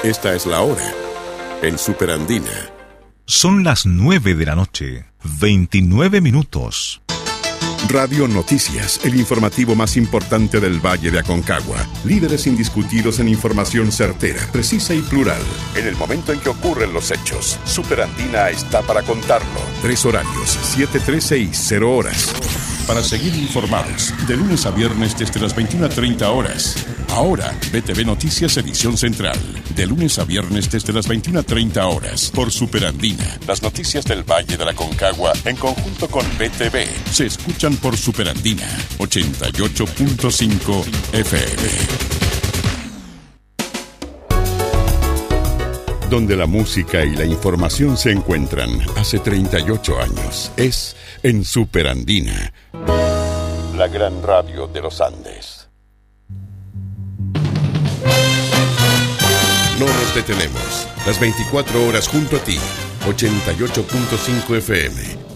Esta es la hora en Superandina. Son las 9 de la noche, 29 minutos. Radio Noticias, el informativo más importante del Valle de Aconcagua. Líderes indiscutidos en información certera, precisa y plural. En el momento en que ocurren los hechos, Superandina está para contarlo. 3 horarios, 7, 13 y 0 horas. Para seguir informados, de lunes a viernes desde las 21:30 horas. Ahora, BTV Noticias Edición Central. De lunes a viernes desde las 21:30 horas. Por Superandina. Las noticias del Valle de la Aconcagua en conjunto con BTV se escuchan por Superandina 88.5 FM. Donde la música y la información se encuentran hace 38 años. Es en Superandina, la gran radio de los Andes. No nos detenemos. Las 24 horas junto a ti. 88.5 FM.